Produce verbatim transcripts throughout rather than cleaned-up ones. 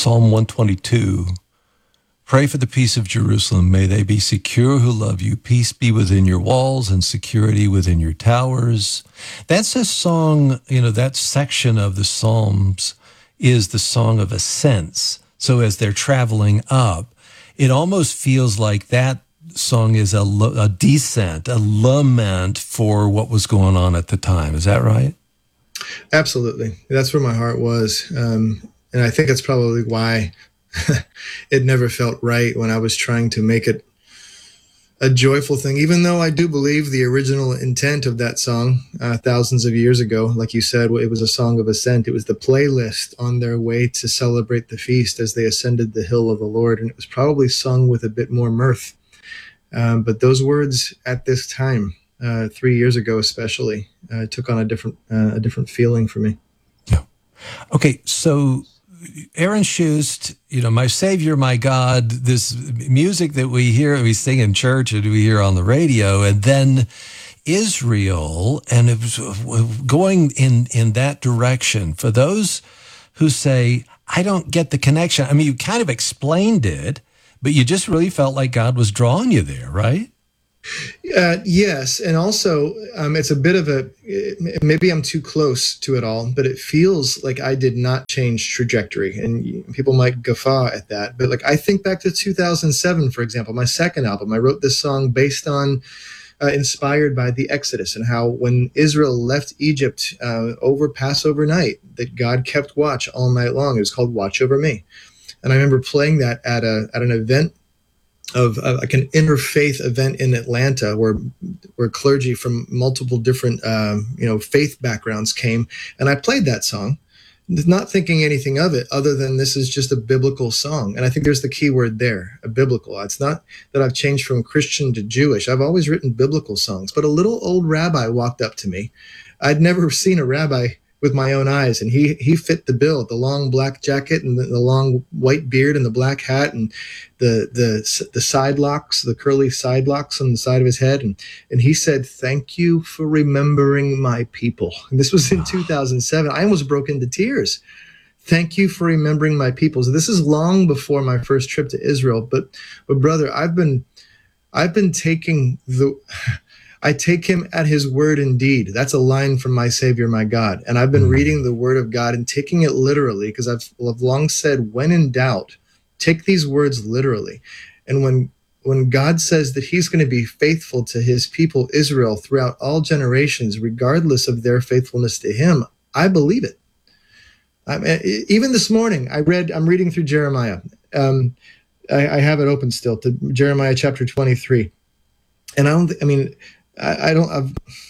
Psalm one twenty-two. Pray for the peace of Jerusalem. May they be secure who love you. Peace be within your walls and security within your towers. That's a song, you know, that section of the Psalms is the song of ascents. So as they're traveling up, it almost feels like that song is a, a descent, a lament for what was going on at the time. Is that right? Absolutely. That's where my heart was. Um, and I think that's probably why it never felt right when I was trying to make it a joyful thing, even though I do believe the original intent of that song uh, thousands of years ago, like you said, it was a song of ascent. It was the playlist on their way to celebrate the feast as they ascended the hill of the Lord. And it was probably sung with a bit more mirth. Um, but those words at this time, uh, three years ago especially, uh, took on a different uh, a different feeling for me. Yeah. Okay, so Aaron Shust, you know, My Savior, My God, this music that we hear, we sing in church and we hear on the radio, and then Israel, and it was going in, in that direction. For those who say, I don't get the connection, I mean, you kind of explained it, but you just really felt like God was drawing you there, right? Uh, yes, and also um, it's a bit of a, maybe I'm too close to it all, but it feels like I did not change trajectory, and people might guffaw at that. But like I think back to two thousand seven, for example, my second album, I wrote this song based on, uh, inspired by the Exodus and how when Israel left Egypt uh, over Passover night, that God kept watch all night long. It was called Watch Over Me. And I remember playing that at a at an event of uh, like an interfaith event in Atlanta where where clergy from multiple different um, you know faith backgrounds came, and I played that song, not thinking anything of it other than this is just a biblical song. And I think there's the key word there, a biblical. It's not that I've changed from Christian to Jewish. I've always written biblical songs. But a little old rabbi walked up to me. I'd never seen a rabbi with my own eyes, and he he fit the bill, the long black jacket and the, the long white beard and the black hat and the the the side locks, the curly side locks on the side of his head, and and he said, "Thank you for remembering my people." And this was in two thousand seven. I almost broke into tears. Thank you for remembering my people. So this is long before my first trip to Israel, but but brother, I've been I've been taking the I take him at his word indeed. That's a line from My Savior, My God. And I've been reading the word of God and taking it literally because I've, I've long said, when in doubt, take these words literally. And when when God says that he's going to be faithful to his people, Israel, throughout all generations, regardless of their faithfulness to him, I believe it. I mean, even this morning, I read, I'm reading through Jeremiah. Um, I, I have it open still to Jeremiah chapter twenty-three. And I don't, I mean, I, I don't, I've,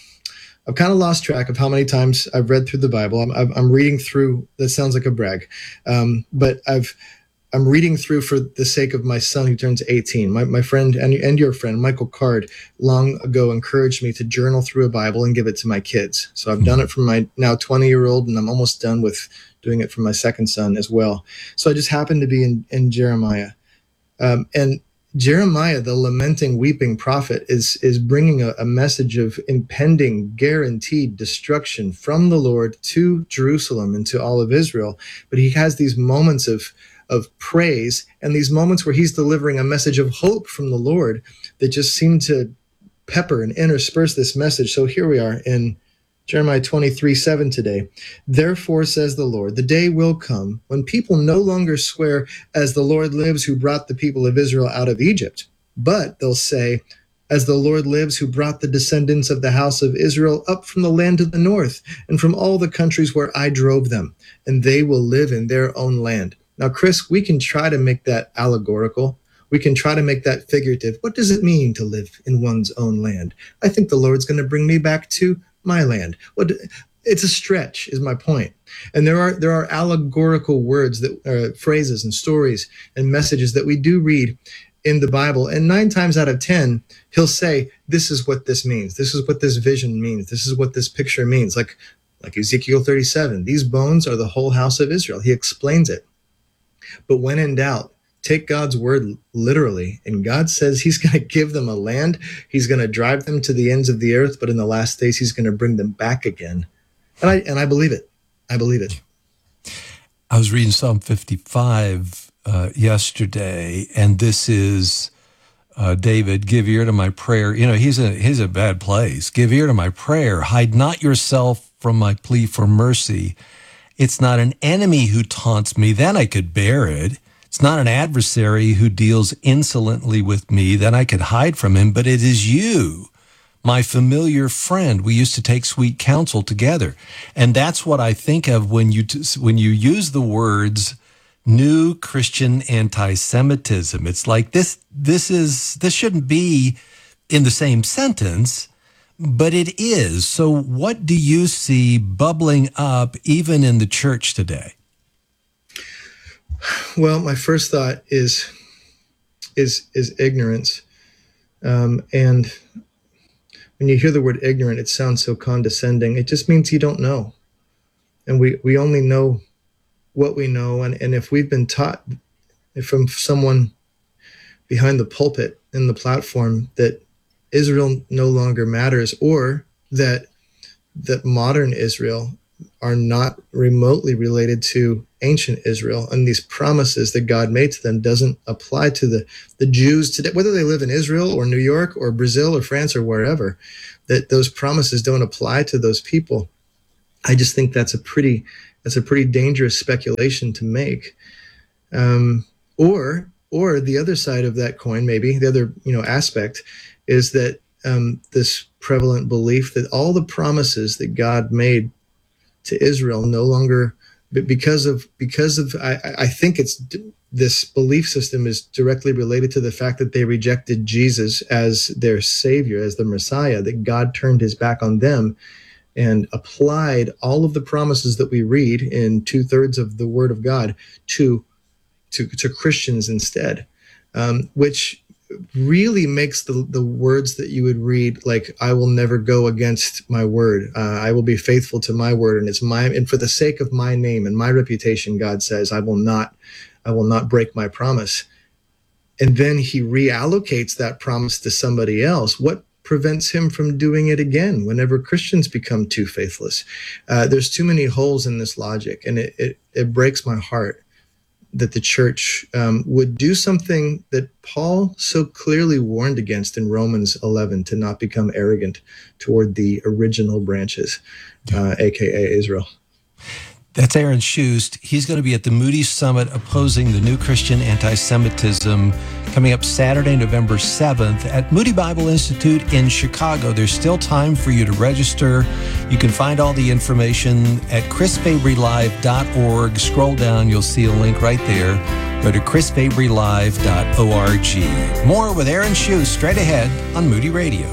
I've kind of lost track of how many times I've read through the Bible. I'm, I'm reading through, that sounds like a brag. Um, but I've, I'm reading through for the sake of my son who turns eighteen. My, my friend and, and your friend, Michael Card, long ago encouraged me to journal through a Bible and give it to my kids. So I've done it for my now twenty-year-old, and I'm almost done with doing it for my second son as well. So I just happened to be in, in Jeremiah. Um, and Jeremiah, the lamenting, weeping prophet, is is bringing a, a message of impending, guaranteed destruction from the Lord to Jerusalem and to all of Israel. But he has these moments of of praise and these moments where he's delivering a message of hope from the Lord that just seem to pepper and intersperse this message. So here we are in Jeremiah twenty-three seven today. Therefore, says the Lord, the day will come when people no longer swear, as the Lord lives who brought the people of Israel out of Egypt, but they'll say, as the Lord lives who brought the descendants of the house of Israel up from the land of the north and from all the countries where I drove them, and they will live in their own land. Now, Chris, we can try to make that allegorical. We can try to make that figurative. What does it mean to live in one's own land? I think the Lord's going to bring me back to my land. What? It's a stretch, is my point. And there are there are allegorical words, that uh, phrases and stories and messages that we do read in the Bible. And nine times out of ten, he'll say, this is what this means. This is what this vision means. This is what this picture means. Like, like Ezekiel thirty-seven, these bones are the whole house of Israel. He explains it. But when in doubt, take God's word literally. And God says he's going to give them a land. He's going to drive them to the ends of the earth. But in the last days, he's going to bring them back again. And I and I believe it. I believe it. I was reading Psalm fifty-five uh, yesterday, and this is uh, David, give ear to my prayer. You know, he's a, he's a bad place. Give ear to my prayer. Hide not yourself from my plea for mercy. It's not an enemy who taunts me, then I could bear it. It's not an adversary who deals insolently with me, then I could hide from him, but it is you, my familiar friend. We used to take sweet counsel together. And that's what I think of when you t- when you use the words new Christian anti-Semitism. It's like this this is this shouldn't be in the same sentence, but it is. So what do you see bubbling up even in the church today? Well, my first thought is is is ignorance. Um, and when you hear the word ignorant, it sounds so condescending. It just means you don't know. And we, we only know what we know. And, and if we've been taught from someone behind the pulpit in the platform that Israel no longer matters, or that that modern Israel are not remotely related to ancient Israel, and these promises that God made to them doesn't apply to the, the Jews today, whether they live in Israel or New York or Brazil or France or wherever, that those promises don't apply to those people. I just think that's a pretty that's a pretty dangerous speculation to make. Um, or or the other side of that coin, maybe the other you know aspect, is that um, this prevalent belief that all the promises that God made to Israel no longer, but because of because of I, I think it's this belief system is directly related to the fact that they rejected Jesus as their savior, as the Messiah, that God turned his back on them and applied all of the promises that we read in two thirds of the Word of God to to, to Christians instead, um, which really makes the, the words that you would read, like, I will never go against my word. Uh, I will be faithful to my word. And it's my, and for the sake of my name and my reputation, God says, I will not, I will not break my promise. And then he reallocates that promise to somebody else. What prevents him from doing it again whenever Christians become too faithless? Uh, there's too many holes in this logic, and it, it, it breaks my heart that the church um, would do something that Paul so clearly warned against in Romans eleven, to not become arrogant toward the original branches, uh, A K A Israel. That's Aaron Shust. He's going to be at the Moody Summit opposing the new Christian anti-Semitism coming up Saturday, November seventh at Moody Bible Institute in Chicago. There's still time for you to register. You can find all the information at chris fabry live dot org. Scroll down, you'll see a link right there. Go to chris fabry live dot org. More with Aaron Shust straight ahead on Moody Radio.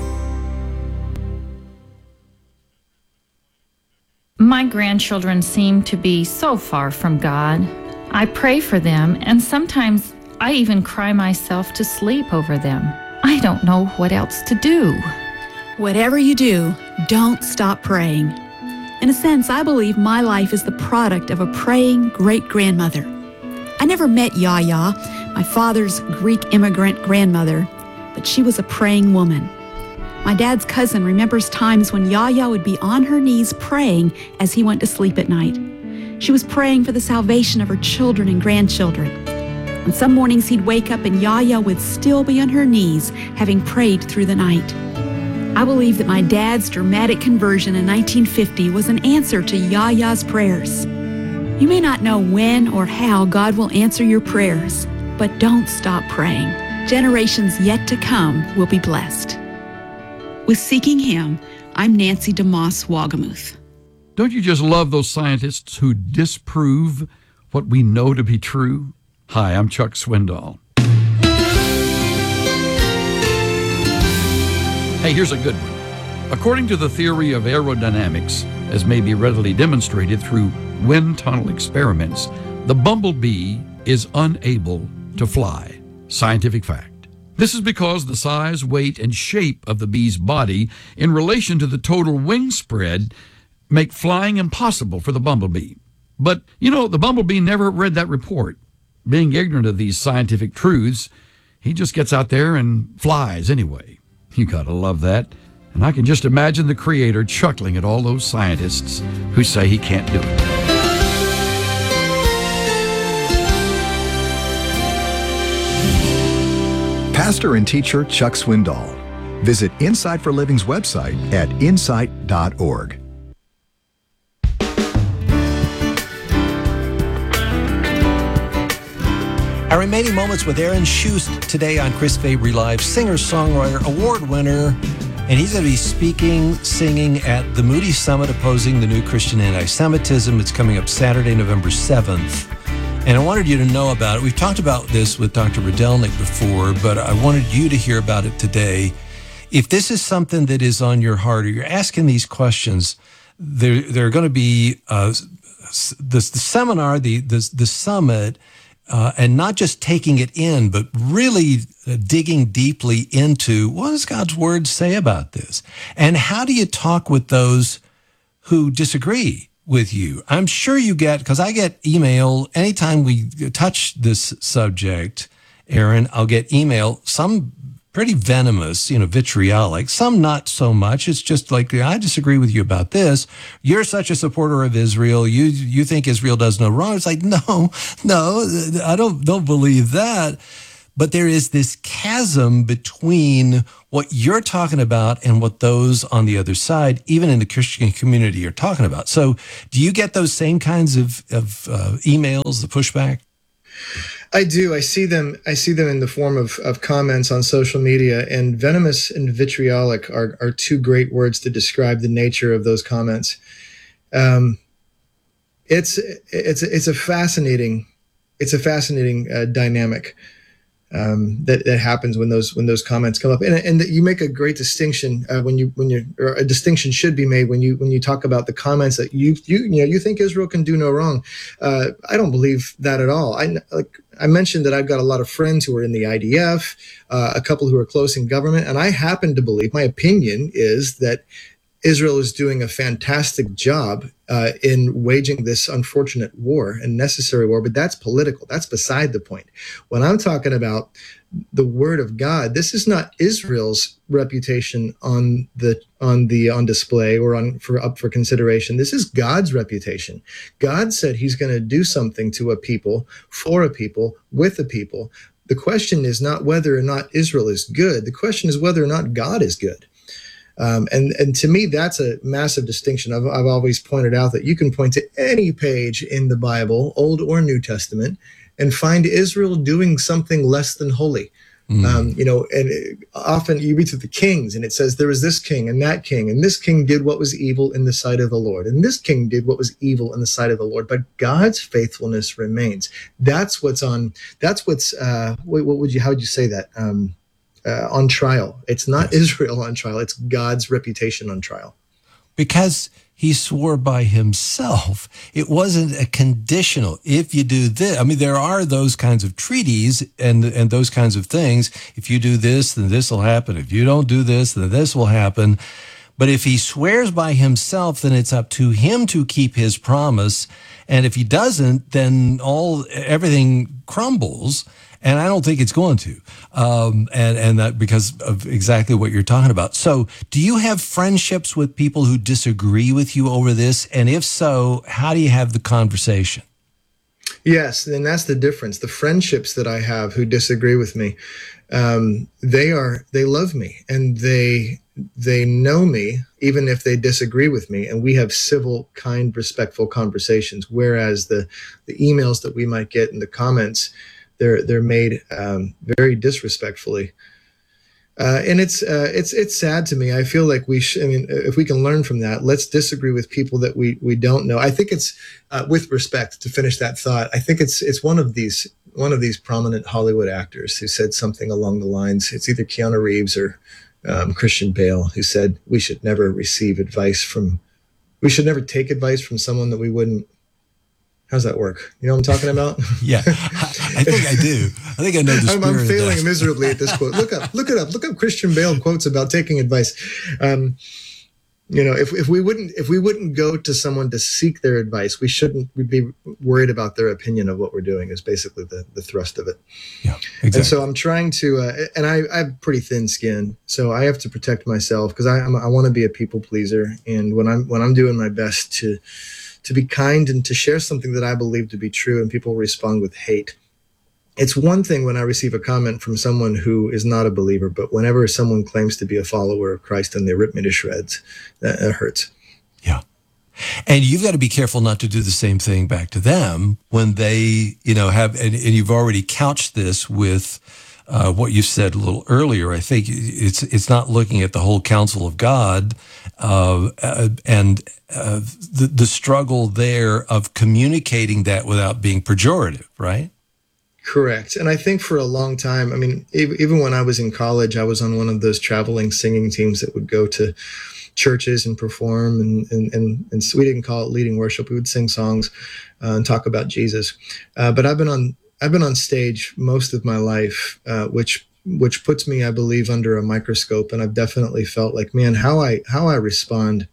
My grandchildren seem to be so far from God. I pray for them, and sometimes I even cry myself to sleep over them. I don't know what else to do. Whatever you do, don't stop praying. In a sense, I believe my life is the product of a praying great-grandmother. I never met Yaya, my father's Greek immigrant grandmother, but she was a praying woman. My dad's cousin remembers times when Yaya would be on her knees praying as he went to sleep at night. She was praying for the salvation of her children and grandchildren. On some mornings he'd wake up and Yaya would still be on her knees, having prayed through the night. I believe that my dad's dramatic conversion in nineteen fifty was an answer to Yaya's prayers. You may not know when or how God will answer your prayers, but don't stop praying. Generations yet to come will be blessed. With Seeking Him, I'm Nancy DeMoss Wagamuth. Don't you just love those scientists who disprove what we know to be true? Hi, I'm Chuck Swindoll. Hey, here's a good one. According to the theory of aerodynamics, as may be readily demonstrated through wind tunnel experiments, the bumblebee is unable to fly. Scientific fact. This is because the size, weight, and shape of the bee's body in relation to the total wing spread make flying impossible for the bumblebee. But, you know, the bumblebee never read that report. Being ignorant of these scientific truths, he just gets out there and flies anyway. You gotta love that. And I can just imagine the Creator chuckling at all those scientists who say he can't do it. pastor and teacher Chuck Swindoll. Visit Insight for Living's website at insight dot org. Our remaining moments with Aaron Shust today on Chris Fabry Live, singer-songwriter, award winner, and he's going to be speaking, singing at the Moody Summit opposing the new Christian anti-Semitism. It's coming up Saturday, November seventh. And I wanted you to know about it. We've talked about this with Doctor Rydelnik before, but I wanted you to hear about it today. If this is something that is on your heart, or you're asking these questions, there, there are going to be uh, the, the seminar, the, the, the summit, Uh, and not just taking it in, but really digging deeply into what does God's word say about this? And how do you talk with those who disagree with you? I'm sure you get, because I get email anytime we touch this subject, Aaron, I'll get email, some pretty venomous, you know, vitriolic, some not so much. It's just like, I disagree with you about this. You're such a supporter of Israel. You you think Israel does no wrong. It's like, no, no, I don't don't believe that. But there is this chasm between what you're talking about and what those on the other side, even in the Christian community, are talking about. So do you get those same kinds of, of uh, emails, the pushback? I do. I see them. I see them in the form of, of comments on social media, and venomous and vitriolic are, are two great words to describe the nature of those comments. Um, it's it's it's a fascinating it's a fascinating uh, dynamic um, that that happens when those when those comments come up, and and you make a great distinction uh, when you when you or a distinction should be made when you when you talk about the comments that you you you know you think Israel can do no wrong. Uh, I don't believe that at all. I like. I mentioned that I've got a lot of friends who are in the I D F, uh, a couple who are close in government, and I happen to believe, my opinion is that Israel is doing a fantastic job uh, in waging this unfortunate war and necessary war, but that's political. That's beside the point. When I'm talking about the word of God, this is not Israel's reputation on the on the on display or on for up for consideration. This is God's reputation. God said he's going to do something to a people, for a people, with a people. The question is not whether or not Israel is good. The question is whether or not God is good. Um, and, and to me, that's a massive distinction. I've, I've always pointed out that you can point to any page in the Bible, Old or New Testament, and find Israel doing something less than holy. Mm. Um, you know, and it, often you read through the Kings and it says there was this king and that king, and this king did what was evil in the sight of the Lord, and this king did what was evil in the sight of the Lord. But God's faithfulness remains. That's what's on, that's what's, uh, what, what would you, how would you say that? Um, uh, on trial. It's not yes. Israel on trial. It's God's reputation on trial. Because he swore by himself. It wasn't a conditional. If you do this, I mean, there are those kinds of treaties and and those kinds of things. If you do this, then this will happen. If you don't do this, then this will happen. But if he swears by himself, then it's up to him to keep his promise. And if he doesn't, then all everything crumbles. And I don't think it's going to, um, and and that because of exactly what you're talking about. So, do you have friendships with people who disagree with you over this? And if so, how do you have the conversation? Yes, and that's the difference. The friendships that I have who disagree with me, um, they are they love me and they they know me even if they disagree with me, and we have civil, kind, respectful conversations. Whereas the the emails that we might get in the comments, They're they're made um, very disrespectfully, uh, and it's uh, it's it's sad to me. I feel like we sh- I mean, if we can learn from that, let's disagree with people that we we don't know. I think it's uh, with respect to finish that thought. I think it's it's one of these one of these prominent Hollywood actors who said something along the lines. It's either Keanu Reeves or um, Christian Bale who said we should never receive advice from, we should never take advice from someone that we wouldn't. How's that work? You know what I'm talking about? Yeah, I think I do. I think I know the spirit I'm, I'm failing of that. miserably at this quote. Look up, look it up. Look up Christian Bale quotes about taking advice. Um, you know, if if we wouldn't if we wouldn't go to someone to seek their advice, we shouldn't we'd be worried about their opinion of what we're doing. Is basically the the thrust of it. Yeah, exactly. And so I'm trying to, uh, and I, I have pretty thin skin, so I have to protect myself because I I'm, I want to be a people pleaser, and when I'm when I'm doing my best to. to be kind and to share something that I believe to be true, and people respond with hate. it's one thing when I receive a comment from someone who is not a believer, but whenever someone claims to be a follower of Christ and they rip me to shreds, that, that hurts. Yeah. And you've got to be careful not to do the same thing back to them when they, you know, have, and, and you've already couched this with uh, what you said a little earlier. I think it's it's not looking at the whole counsel of God uh, uh, and uh, the, the struggle there of communicating that without being pejorative, right? Correct. And I think for a long time, I mean, even when I was in college, I was on one of those traveling singing teams that would go to churches and perform, and and and, and we didn't call it leading worship. We would sing songs uh, and talk about Jesus. Uh, but I've been on I've been on stage most of my life, uh, which which puts me, I believe, under a microscope. And I've definitely felt like, man, how I how I respond,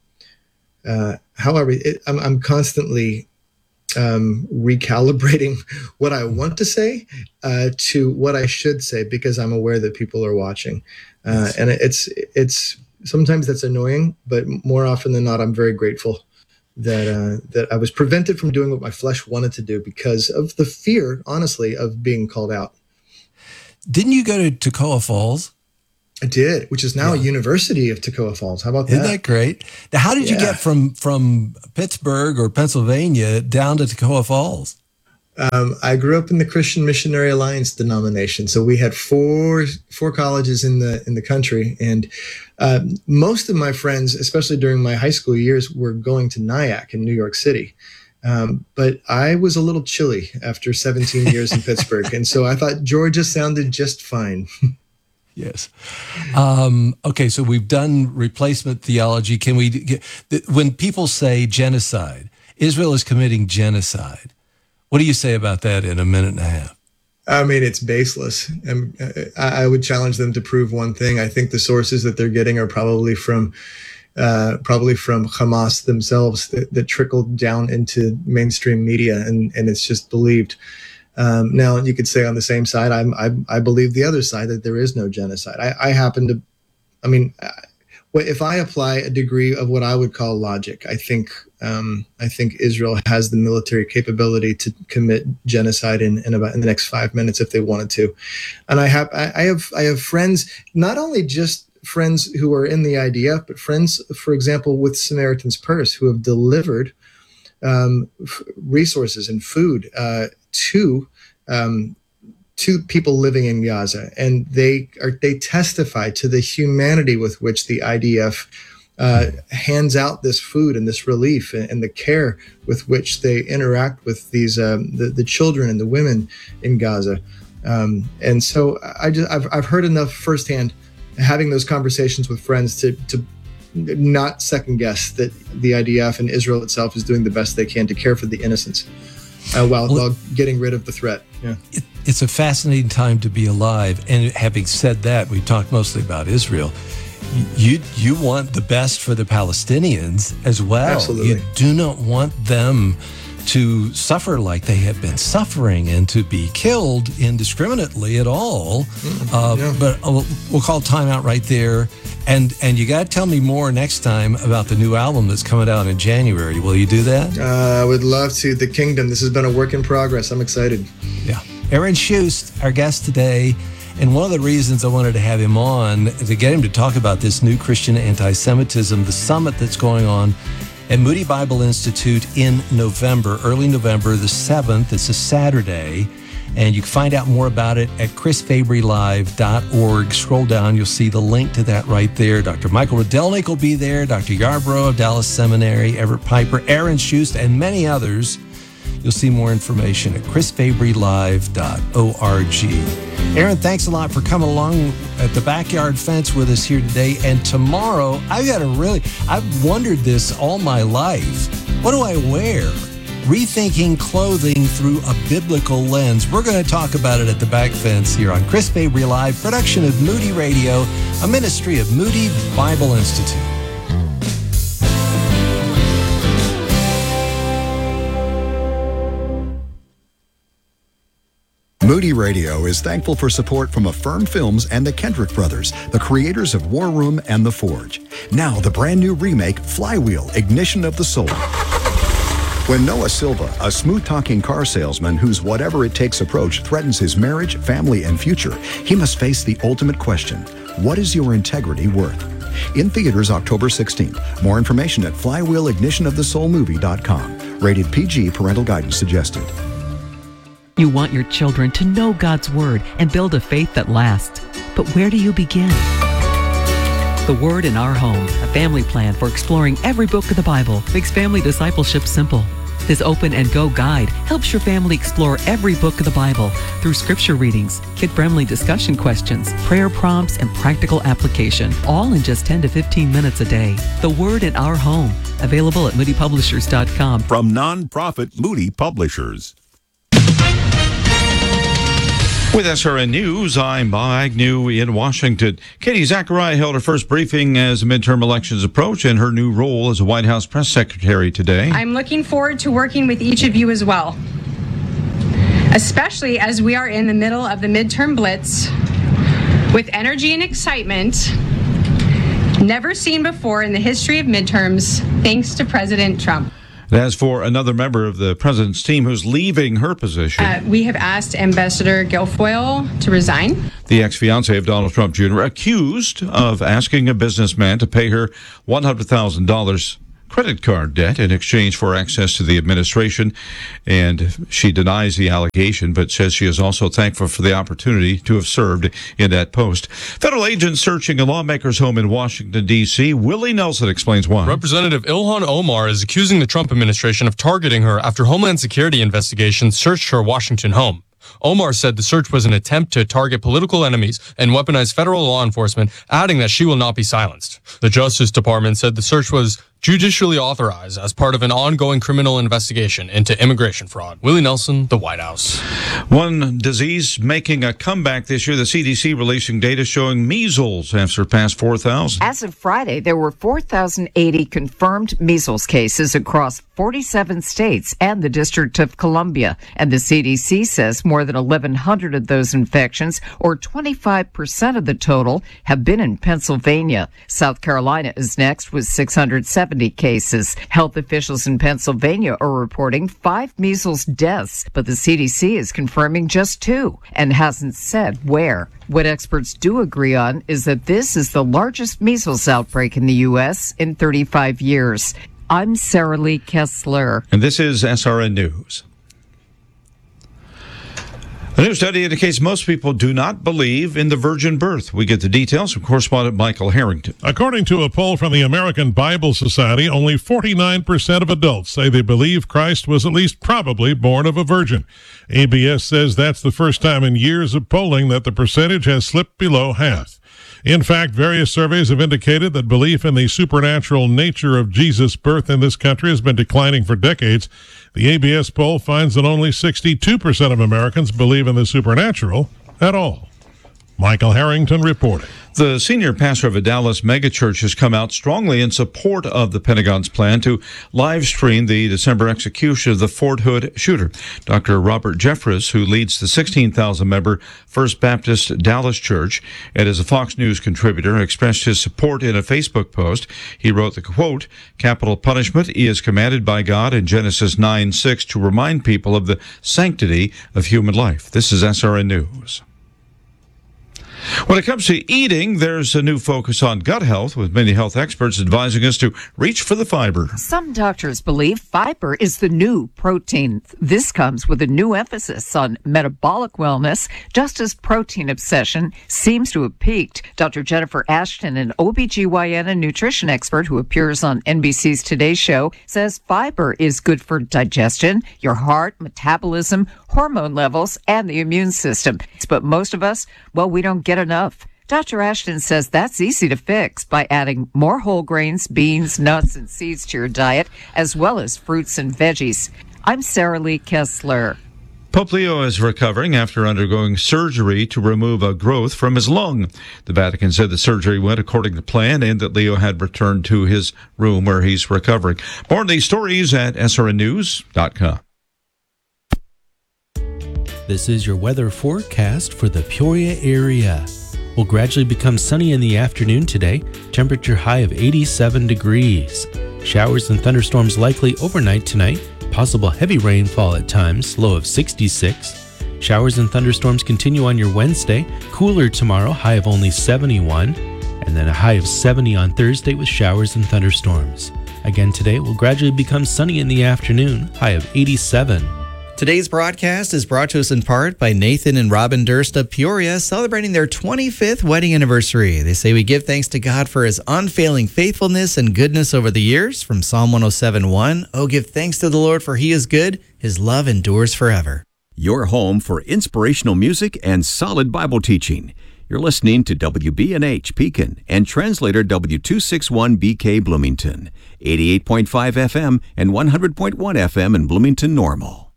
uh, how I re- it, I'm, I'm constantly um, recalibrating what I want to say uh, to what I should say, because I'm aware that people are watching, uh, and it's it's. Sometimes that's annoying, but more often than not, I'm very grateful that uh, that I was prevented from doing what my flesh wanted to do because of the fear, honestly, of being called out. Didn't you go to Toccoa Falls? I did, which is now Yeah. a university of Toccoa Falls. How about that? Isn't that great? Now, how did you Yeah. get from from Pittsburgh or Pennsylvania down to Toccoa Falls? Um, I grew up in the Christian Missionary Alliance denomination, so we had four four colleges in the in the country, and uh, most of my friends, especially during my high school years, were going to NIAC in New York City. Um, but I was a little chilly after seventeen years in Pittsburgh, and so I thought Georgia sounded just fine. Yes. Um, okay, so we've done replacement theology. Can we get, when people say genocide, Israel is committing genocide, what do you say about that in a minute and a half? I mean, it's baseless. And I I would challenge them to prove one thing. I think the sources that they're getting are probably from uh, probably from Hamas themselves that, that trickled down into mainstream media, and, and it's just believed. Um, now, you could say on the same side, I'm, I, I believe the other side, that there is no genocide. I, I happen to, I mean, if I apply a degree of what I would call logic, I think um, I think Israel has the military capability to commit genocide in, in about in the next five minutes if they wanted to. And I have I, I have I have friends, not only just friends who are in the I D F, but friends, for example, with Samaritan's Purse, who have delivered um, f- resources and food uh, to. Um, to people living in Gaza, and they are they testify to the humanity with which the I D F uh, hands out this food and this relief, and, and the care with which they interact with these um, the, the children and the women in Gaza. Um, and so I just I've I've heard enough firsthand, having those conversations with friends, to to not second guess that the I D F and Israel itself is doing the best they can to care for the innocents uh, while Well, while getting rid of the threat. Yeah. It, it's a fascinating time to be alive. And having said that, we talked mostly about Israel. You you want the best for the Palestinians as well. Absolutely. You do not want them to suffer like they have been suffering and to be killed indiscriminately at all. Uh, yeah. But uh, we'll, we'll call time out right there. And and you got to tell me more next time about the new album that's coming out in January. Will you do that? Uh, I would love to. The Kingdom. This has been a work in progress. I'm excited. Yeah. Aaron Shust, our guest today. And one of the reasons I wanted to have him on, to get him to talk about this new Christian anti-Semitism, the summit that's going on at Moody Bible Institute in November, early November, the seventh. It's a Saturday. And you can find out more about it at chris fabry live dot org. Scroll down, you'll see the link to that right there. Doctor Michael Rydelnik will be there, Doctor Yarbrough of Dallas Seminary, Everett Piper, Aaron Shust, and many others. You'll see more information at chris fabry live dot org. Aaron, thanks a lot for coming along at the Backyard Fence with us here today. And tomorrow, I've got to really, I've wondered this all my life. What do I wear? Rethinking clothing through a biblical lens. We're going to talk about it at the Back Fence here on Chris Fabry Live, production of Moody Radio, a ministry of Moody Bible Institute. Moody Radio is thankful for support from Affirm Films and the Kendrick Brothers, the creators of War Room and The Forge. Now, the brand new remake, Flywheel, Ignition of the Soul. When Noah Silva, a smooth-talking car salesman whose whatever-it-takes approach threatens his marriage, family, and future, he must face the ultimate question: what is your integrity worth? In theaters October sixteenth. More information at flywheel ignition of the soul movie dot com. Rated P G, parental guidance suggested. You want your children to know God's Word and build a faith that lasts. But where do you begin? The Word in Our Home, a family plan for exploring every book of the Bible, makes family discipleship simple. This open and go guide helps your family explore every book of the Bible through scripture readings, kid-friendly discussion questions, prayer prompts, and practical application, all in just ten to fifteen minutes a day. The Word in Our Home, available at moody publishers dot com. From nonprofit Moody Publishers. With S R N News, I'm Bob Agnew in Washington. Katie Zachariah held her first briefing as midterm elections approach in her new role as a White House press secretary today. I'm looking forward to working with each of you as well, especially as we are in the middle of the midterm blitz with energy and excitement never seen before in the history of midterms, thanks to President Trump. As for another member of the president's team who's leaving her position, uh, we have asked Ambassador Guilfoyle to resign. The ex-fiancé of Donald Trump Junior accused of asking a businessman to pay her one hundred thousand dollars credit card debt in exchange for access to the administration, and she denies the allegation but says she is also thankful for the opportunity to have served in that post. Federal agents searching a lawmaker's home in Washington, D C Willie Nelson explains why. Representative Ilhan Omar is accusing the Trump administration of targeting her after Homeland Security investigations searched her Washington home. Omar said the search was an attempt to target political enemies and weaponize federal law enforcement, adding that she will not be silenced. The Justice Department said the search was judicially authorized as part of an ongoing criminal investigation into immigration fraud. Willie Nelson, the White House. One disease making a comeback this year, the C D C releasing data showing measles have surpassed four thousand. As of Friday, there were four thousand eighty confirmed measles cases across forty-seven states and the District of Columbia. And the C D C says more than eleven hundred of those infections, or twenty-five percent of the total, have been in Pennsylvania. South Carolina is next with six hundred seventy cases. Health officials in Pennsylvania are reporting five measles deaths, but the C D C is confirming just two and hasn't said where. What experts do agree on is that this is the largest measles outbreak in the U S in thirty-five years. I'm Sarah Lee Kessler. And this is S R N News. A new study indicates most people do not believe in the virgin birth. We get the details from correspondent Michael Harrington. According to a poll from the American Bible Society, only forty-nine percent of adults say they believe Christ was at least probably born of a virgin. A B S says that's the first time in years of polling that the percentage has slipped below half. In fact, various surveys have indicated that belief in the supernatural nature of Jesus' birth in this country has been declining for decades. The A B S poll finds that only sixty-two percent of Americans believe in the supernatural at all. Michael Harrington reporting. The senior pastor of a Dallas megachurch has come out strongly in support of the Pentagon's plan to live stream the December execution of the Fort Hood shooter. Doctor Robert Jeffress, who leads the sixteen thousand member First Baptist Dallas Church and is a Fox News contributor, expressed his support in a Facebook post. He wrote the quote, "Capital punishment is commanded by God in Genesis nine six to remind people of the sanctity of human life." This is S R N News. When it comes to eating, there's a new focus on gut health, with many health experts advising us to reach for the fiber. Some doctors believe fiber is the new protein. This comes with a new emphasis on metabolic wellness, just as protein obsession seems to have peaked. Doctor Jennifer Ashton, an O B G Y N and nutrition expert who appears on N B C's Today Show, says fiber is good for digestion, your heart, metabolism, hormone levels, and the immune system. But most of us, well, we don't get enough. Doctor Ashton says that's easy to fix by adding more whole grains, beans, nuts, and seeds to your diet, as well as fruits and veggies. I'm Sarah Lee Kessler. Pope Leo is recovering after undergoing surgery to remove a growth from his lung. The Vatican said the surgery went according to plan and that Leo had returned to his room where he's recovering. More on these stories at S R N news dot com. This is your weather forecast for the Peoria area. Will gradually become sunny in the afternoon today, temperature high of eighty-seven degrees. Showers and thunderstorms likely overnight tonight. Possible heavy rainfall at times, low of sixty-six. Showers and thunderstorms continue on your Wednesday. Cooler tomorrow, high of only seventy-one. And then a high of seventy on Thursday with showers and thunderstorms. Again today will gradually become sunny in the afternoon, high of eighty-seven. Today's broadcast is brought to us in part by Nathan and Robin Durst of Peoria, celebrating their twenty-fifth wedding anniversary. They say we give thanks to God for his unfailing faithfulness and goodness over the years. From Psalm one oh seven one, oh, give thanks to the Lord for he is good. His love endures forever. Your home for inspirational music and solid Bible teaching. You're listening to W B N H Pekin and translator W two sixty-one B K Bloomington, eighty-eight point five F M and one hundred point one F M in Bloomington Normal.